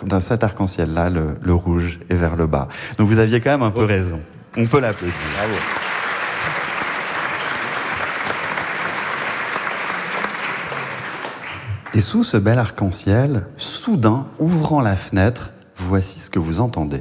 dans cet arc-en-ciel-là, le rouge est vers le bas. Donc vous aviez quand même un peu raison. On peut l'applaudir. Bravo. Et sous ce bel arc-en-ciel, soudain, ouvrant la fenêtre, voici ce que vous entendez.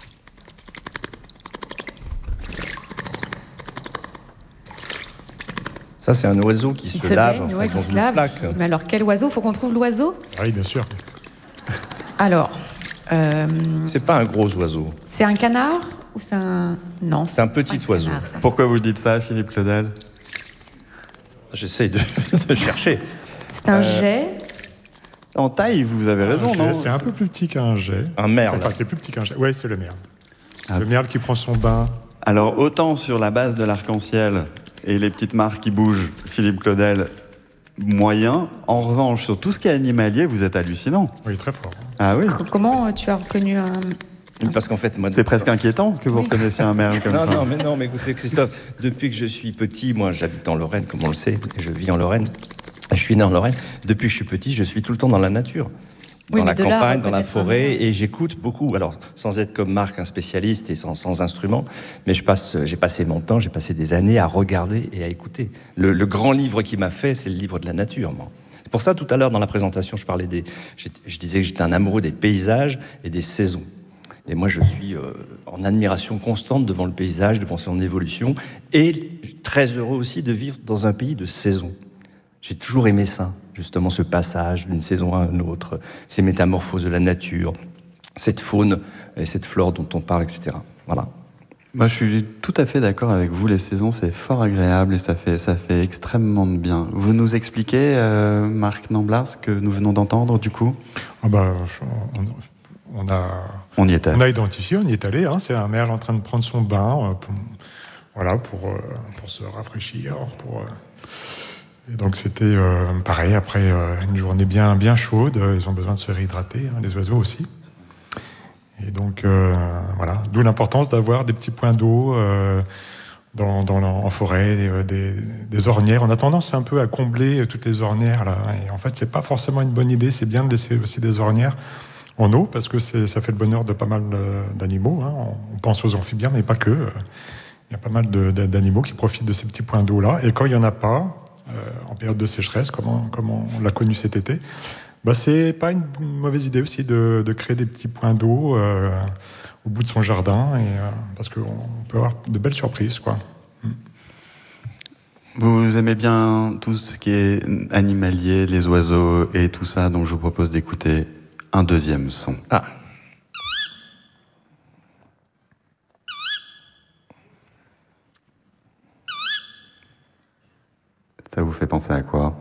Ça, c'est un oiseau qui se lave baigne, en ouais, fait, dans qui se une lave. plaque. Mais alors, quel oiseau? Faut qu'on trouve l'oiseau. Oui, bien sûr. Alors, C'est pas un gros oiseau. c'est un canard ou c'est un... Non, C'est un petit pas oiseau. canard, ça. Pourquoi vous dites ça, Philippe Claudel? J'essaye de chercher. C'est un jet. En taille, vous avez raison, non? C'est un peu plus petit qu'un jet. Un merle. Enfin, c'est plus petit qu'un jet. Oui, c'est le merle. Ah. Le merle qui prend son bain. Alors, autant sur la base de l'arc-en-ciel et les petites marques qui bougent, Philippe Claudel, moyen. En revanche, sur tout ce qui est animalier, vous êtes hallucinant. Oui, très fort. Ah oui? Comment tu as reconnu un... Parce qu'en fait, moi, C'est presque inquiétant que vous reconnaissiez un merle comme ça. Non, mais écoutez, Christophe, depuis que je suis petit, moi, j'habite en Lorraine, comme on le sait, et je vis en Lorraine. Je suis né en Lorraine. Depuis que je suis petit, je suis tout le temps dans la nature. Oui, Dans mais la de là à campagne, dans la reconnaître un forêt, merle. et j'écoute beaucoup. Alors, sans être comme Marc, un spécialiste et sans instrument, mais j'ai passé mon temps, j'ai passé des années à regarder et à écouter. Le grand livre qui m'a fait, c'est le livre de la nature, moi. C'est pour ça, tout à l'heure, dans la présentation, je disais que j'étais un amoureux des paysages et des saisons. Et moi, je suis en admiration constante devant le paysage, devant son évolution, et très heureux aussi de vivre dans un pays de saisons. J'ai toujours aimé ça, justement, ce passage d'une saison à une autre, ces métamorphoses de la nature, cette faune et cette flore dont on parle, etc. Voilà. Moi, je suis tout à fait d'accord avec vous. Les saisons, c'est fort agréable et ça fait extrêmement de bien. Vous nous expliquez, Marc Namblard, ce que nous venons d'entendre, du coup? Ah bah, On y était. On a identifié, on y est allé. Hein, c'est un merle en train de prendre son bain pour se rafraîchir. Et donc c'était pareil, après une journée bien chaude, ils ont besoin de se réhydrater, hein, les oiseaux aussi. Et donc voilà, d'où l'importance d'avoir des petits points d'eau en forêt, des ornières. On a tendance un peu à combler toutes les ornières là. Et en fait, c'est pas forcément une bonne idée. C'est bien de laisser aussi des ornières en eau parce que ça fait le bonheur de pas mal d'animaux. Hein. On pense aux amphibiens, mais pas que. Il y a pas mal d'animaux qui profitent de ces petits points d'eau là. Et quand il y en a pas, en période de sécheresse, comme on l'a connu cet été, bah c'est pas une mauvaise idée aussi de créer des petits points d'eau au bout de son jardin, parce qu'on peut avoir de belles surprises, quoi. Vous aimez bien tout ce qui est animalier, les oiseaux et tout ça, donc je vous propose d'écouter un deuxième son. Ah. Ça vous fait penser à quoi?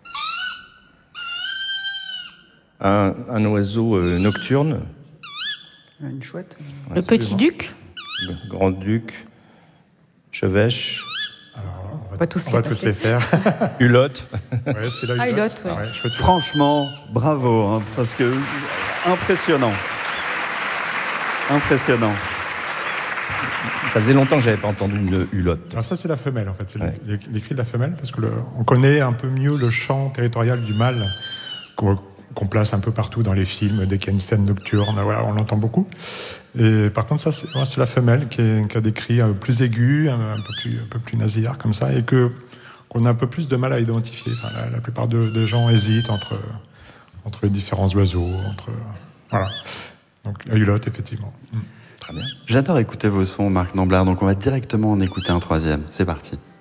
Un oiseau nocturne. Une chouette. Le petit duc. Le grand-duc, chevêche, On va tous On va tous les faire. hulotte. Ouais, c'est la Ah, hulotte. hulotte, ouais. Ah ouais, chouette. Franchement, bravo, hein, parce que impressionnant. Impressionnant. Ça faisait longtemps que j'avais pas entendu une hulotte. Alors ça, c'est la femelle, en fait. C'est Ouais. les cris de la femelle, parce que on connaît un peu mieux le chant territorial du mâle qu'on place un peu partout dans les films. Dès qu'il y a une scène nocturne, voilà, on l'entend beaucoup. Et par contre, ça, c'est la femelle qui a des cris plus aigus, un peu plus nasillards, comme ça, et qu'on a un peu plus de mal à identifier. Enfin, la plupart des gens hésitent entre les différents oiseaux. Voilà. Donc la hulotte, effectivement. Très bien. J'adore écouter vos sons, Marc Namblard, donc on va directement en écouter un troisième. C'est parti.